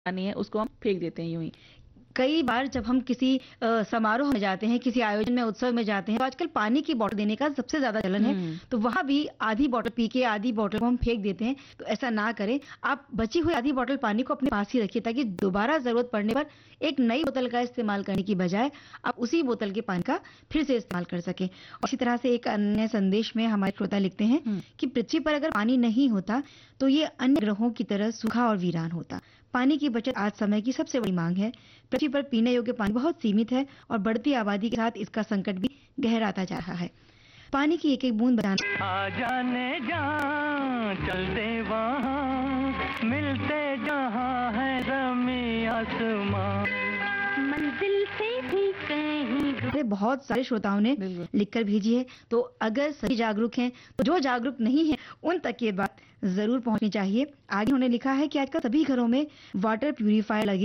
पानी है उसको हम फेंक देते हैं यूं ही। कई बार जब हम किसी समारोह में जाते हैं, किसी आयोजन में, उत्सव में जाते हैं, तो आजकल पानी की बोतल देने का सबसे ज़्यादा चलन है। हम्म। तो वहाँ भी आधी बोतल पी के आधी बोतल को हम फेंक देते हैं, तो ऐसा ना करें। आप बची हुई आधी बोतल पानी को अपने पास ही रखिए ताकि दोबारा ज़रूरत पड़ने पर एक नई बोतल का इस्तेमाल करने की बजाय आप उसी बोतल के पानी का फिर से इस्तेमाल कर सकें। और इसी तरह से एक अन्य संदेश में हमारे श्रोता लिखते हैं हम्म। कि पृथ्वी पर अगर पानी नहीं होता तो ये अन्य ग्रहों की तरह सूखा और वीरान होता। पानी की बचत आज समय की सबसे बड़ी मांग है। पृथ्वी पर पीने योग्य पानी बहुत सीमित है और बढ़ती आबादी के साथ इसका संकट भी गहराता जा रहा है। पानी की एक एक बूंद बचाना। आ जाने जा चल दे वहाँ मिलते जहाँ है ज़मीं आसमां मंजिल से भी कहीं अरे बहुत सारे श्रोताओं ने बिल्कुल। लिखकर भेजी है। तो अगर सभी जागरूक हैं तो जो जागरूक नहीं है उन तक ये बात जरूर पहुंचनी चाहिए। आगे उन्होंने लिखा है कि आजकल सभी घरों में वाटर प्यूरिफायर लगे